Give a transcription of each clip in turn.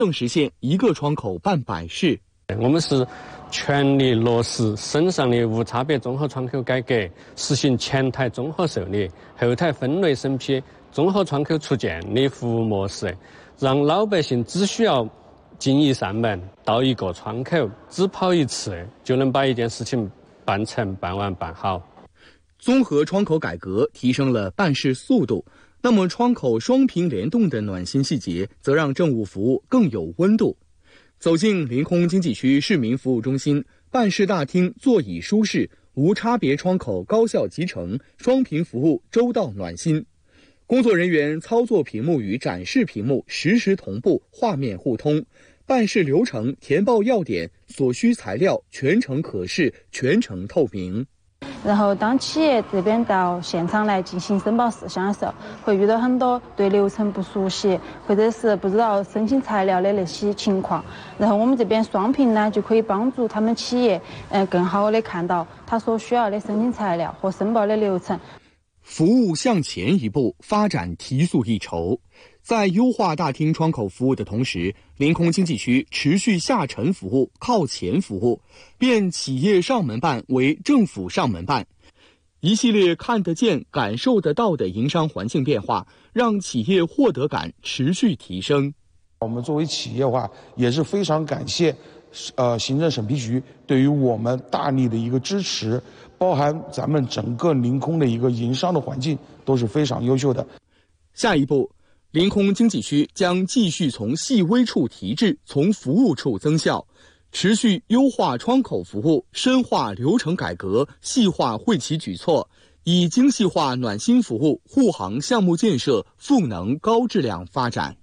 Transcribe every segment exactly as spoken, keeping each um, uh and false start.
正实现一个窗口办百事。 我们是全力落实省上的无差别综合窗口改革，实行前台综合受理、后台分类审批、综合窗口出件的服务模式，让老百姓只需要进一扇门到一个窗口，只跑一次就能把一件事情办成、办完、办好。 综合窗口改革提升了办事速度，那么窗口双屏联动的暖心细节，则让政务服务更有温度。走进临空经济区市民服务中心，办事大厅座椅舒适，无差别窗口高效集成，双屏服务周到暖心。工作人员操作屏幕与展示屏幕实时同步，画面互通，办事流程填报要点，所需材料全程可视，全程透明。 然后当企业这边到现场来进行申报事项的时候，会遇到很多对流程不熟悉，或者是不知道申请材料的那些情况。然后我们这边双屏呢，就可以帮助他们企业，呃，更好的看到他所需要的申请材料和申报的流程。 服务向前一步，发展提速一筹。在优化大厅窗口服务的同时，临空经济区持续下沉服务、靠前服务，变企业上门办为政府上门办。一系列看得见、感受得到的营商环境变化，让企业获得感持续提升。 我们作为企业的话，也是非常感谢，呃，行政审批局对于我们大力的一个支持，包含咱们整个临空的一个营商的环境都是非常优秀的。 下一步，临空经济区将继续从细微处提质，从服务处增效，持续优化窗口服务，深化流程改革，细化惠企举措，以精细化暖心服务护航项目建设赋能高质量发展。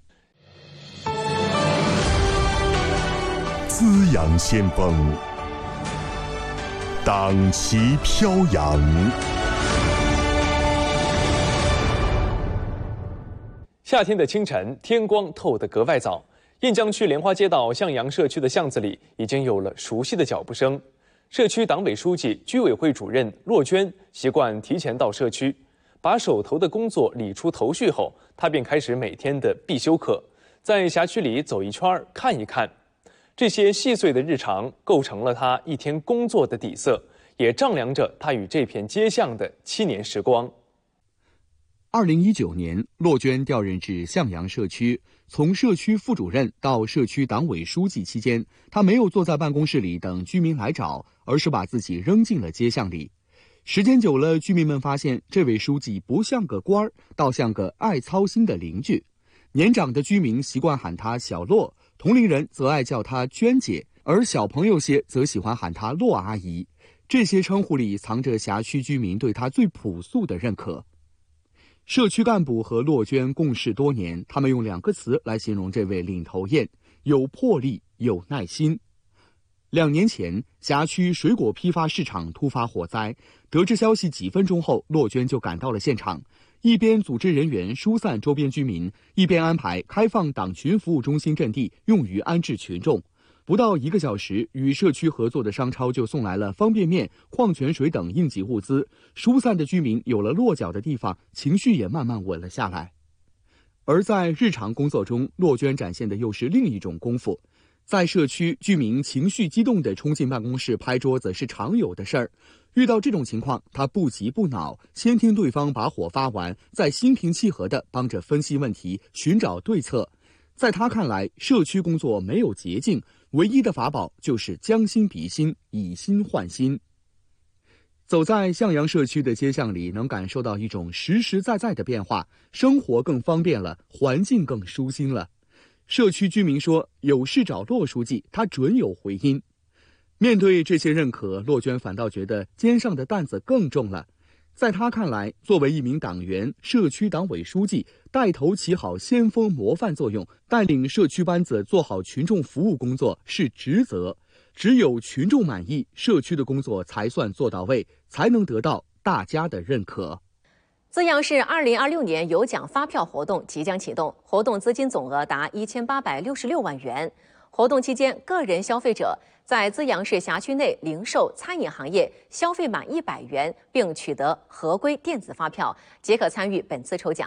滋养先锋，党旗飘扬。 夏天的清晨，天光透得格外早。雁江区莲花街道向阳社区的巷子里，已经有了熟悉的脚步声。社区党委书记、居委会主任骆娟习惯提前到社区，把手头的工作理出头绪后，她便开始每天的必修课，在辖区里走一圈看一看。这些细碎的日常，构成了她一天工作的底色，也丈量着她与这片街巷的七年时光。 二零一九年，骆娟调任至向阳社区，从社区副主任到社区党委书记期间，她没有坐在办公室里等居民来找，而是把自己扔进了街巷里。时间久了，居民们发现这位书记不像个官儿，倒像个爱操心的邻居。年长的居民习惯喊她小骆，同龄人则爱叫她娟姐，而小朋友些则喜欢喊她骆阿姨。这些称呼里藏着辖区居民对她最朴素的认可。社区干部和骆娟共事多年，他们用两个词来形容这位领头雁：有魄力，有耐心。两年前，辖区水果批发市场突发火灾，得知消息几分钟后，骆娟就赶到了现场，一边组织人员疏散周边居民，一边安排开放党群服务中心阵地用于安置群众。不到一个小时，与社区合作的商超就送来了方便面、矿泉水等应急物资。疏散的居民有了落脚的地方，情绪也慢慢稳了下来。而在日常工作中，骆娟展现的又是另一种功夫。在社区，居民情绪激动地冲进办公室拍桌子是常有的事儿。遇到这种情况，他不急不恼，先听对方把火发完，再心平气和地帮着分析问题，寻找对策。在他看来，社区工作没有捷径，唯一的法宝就是将心比心，以心换心。走在向阳社区的街巷里，能感受到一种实实在在的变化，生活更方便了，环境更舒心了。社区居民说，有事找骆书记，他准有回音。面对这些认可，骆娟反倒觉得肩上的担子更重了。在他看来，作为一名党员、社区党委书记，带头起好先锋模范作用，带领社区班子做好群众服务工作是职责。只有群众满意，社区的工作才算做到位，才能得到大家的认可。 资阳市二零二六年有奖发票活动即将启动，活动资金总额达一千八百六十六万元。活动期间，个人消费者在资阳市辖区内零售、餐饮行业消费满一百元，并取得合规电子发票，即可参与本次抽奖。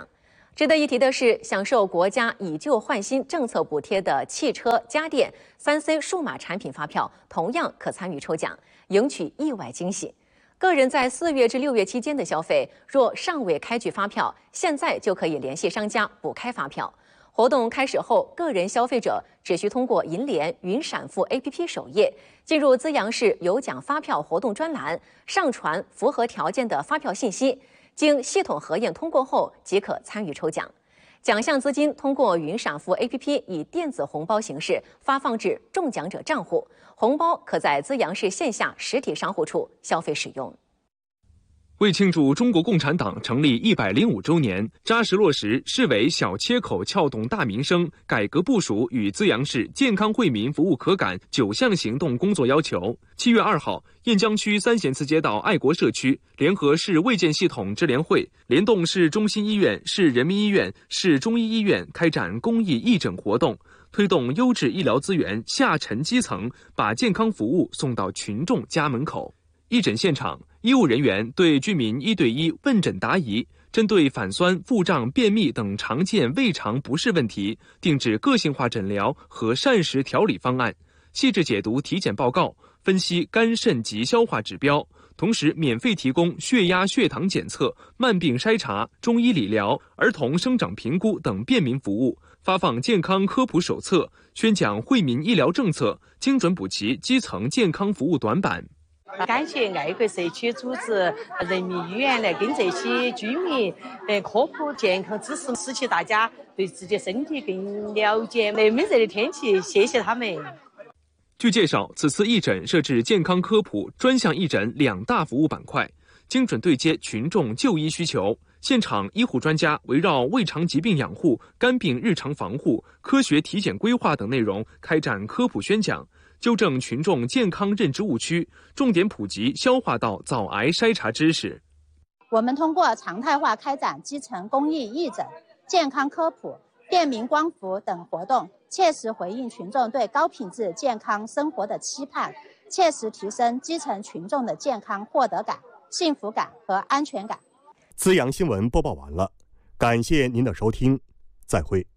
值得一提的是，享受国家以旧换新政策补贴的汽车、家电、三 C 数码产品发票同样可参与抽奖，赢取意外惊喜。个人在四月至六月期间的消费，若尚未开具发票，现在就可以联系商家补开发票。活动开始后，个人消费者只需通过银联云闪付 A P P 首页，进入资阳市有奖发票活动专栏，上传符合条件的发票信息，经系统核验通过后即可参与抽奖。奖项资金通过云闪付 A P P 以电子红包形式发放至中奖者账户，红包可在资阳市线下实体商户处消费使用。 为庆祝中国共产党成立一百零五周年，扎实落实市委小切口撬动大民生改革部署与资阳市健康惠民服务可感九项行动工作要求，七月二号，雁江区三贤祠街道爱国社区联合市卫健系统支联会，联动市中心医院、市人民医院、市中医医院开展公益义诊活动，推动优质医疗资源下沉基层，把健康服务送到群众家门口。义诊现场，医务人员对居民一对一问诊答疑，针对反酸、腹胀、便秘等常见胃肠不适问题，定制个性化诊疗和膳食调理方案，细致解读体检报告，分析肝肾及消化指标，同时免费提供血压、血糖检测、慢病筛查、中医理疗、儿童生长评估等便民服务，发放健康科普手册，宣讲惠民医疗政策，精准补齐基层健康服务短板。 感谢爱国社区组织人民医院来跟这些居民呃科普健康知识，使其大家对自己身体更了解。那闷热的天气，谢谢他们。 据介绍，此次义诊设置健康科普、专项义诊两大服务板块，精准对接群众就医需求。现场医护专家围绕胃肠疾病养护、肝病日常防护、科学体检规划等内容开展科普宣讲，纠正群众健康认知误区，重点普及消化道早癌筛查知识。 我们通过常态化开展基层公益义诊、健康科普、便民光伏等活动，切实回应群众对高品质健康生活的期盼，切实提升基层群众的健康获得感、幸福感和安全感。 资阳新闻播报完了，感谢您的收听，再会。